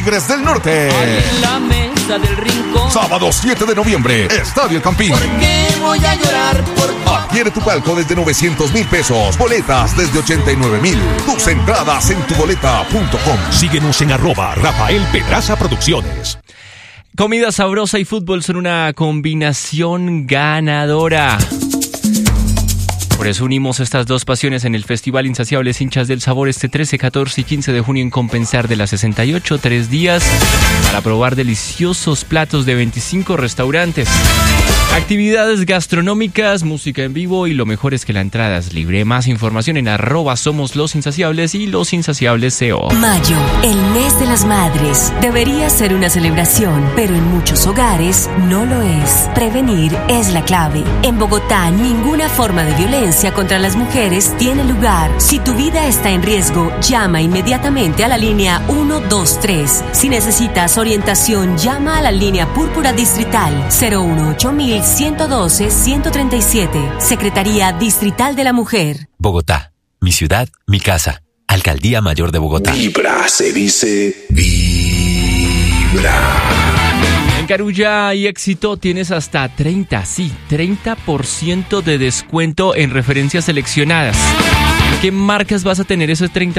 Tigres del Norte. En la mesa del rincón. Sábado 7 de noviembre, Estadio El Campín. ¿Por qué voy a llorar por Adquiere tu palco desde 900,000 pesos. Boletas desde 89,000. Tus entradas en tuboleta.com. Síguenos en @Rafael Pedraza Producciones. Comida sabrosa y fútbol son una combinación ganadora. Por eso unimos estas dos pasiones en el Festival Insaciables Hinchas del Sabor este 13, 14 y 15 de junio en Compensar de la 68, 3 días para probar deliciosos platos de 25 restaurantes. Actividades gastronómicas, música en vivo y lo mejor es que la entrada es libre. Más información en @SomosLosInsaciables y LosInsaciables.co. Mayo, el mes de las madres. Debería ser una celebración, pero en muchos hogares no lo es. Prevenir es la clave. En Bogotá, ninguna forma de violencia contra las mujeres tiene lugar. Si tu vida está en riesgo, llama inmediatamente a la línea 123. Si necesitas orientación, llama a la línea Púrpura Distrital 018-112-137. Secretaría Distrital de la Mujer. Bogotá, mi ciudad, mi casa. Alcaldía Mayor de Bogotá. Vibra, se dice vibra. En Carulla y Éxito tienes hasta 30% de descuento en referencias seleccionadas. ¿Qué marcas vas a tener ese 30%?